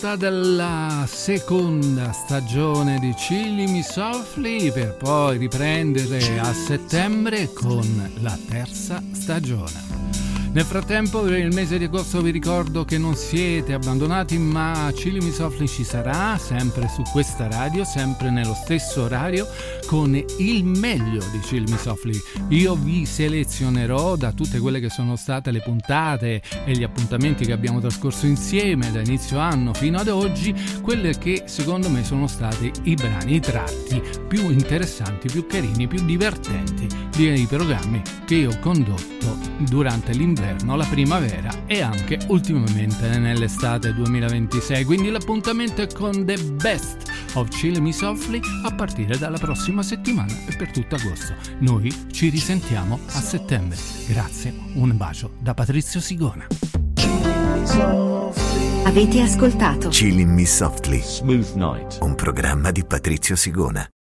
volta della seconda stagione di Chilling Me Softly, per poi riprendere a settembre con la terza stagione. Nel frattempo, per il mese di agosto vi ricordo che non siete abbandonati, ma Chilling Me Softly ci sarà sempre su questa radio, sempre nello stesso orario, con il meglio di Chilling Me Softly. Io vi selezionerò da tutte quelle che sono state le puntate e gli appuntamenti che abbiamo trascorso insieme da inizio anno fino ad oggi, quelle che secondo me sono stati i brani, i tratti più interessanti, più carini, più divertenti dei programmi che io ho condotto durante l'inverno, la primavera e anche ultimamente nell'estate 2026. Quindi l'appuntamento è con The Best of Chilling Me Softly a partire dalla prossima settimana e per tutto agosto. Noi ci risentiamo a settembre. Grazie, un bacio da Patrizio Sigona. Avete ascoltato Chilling Me Softly, Smooth Night, un programma di Patrizio Sigona.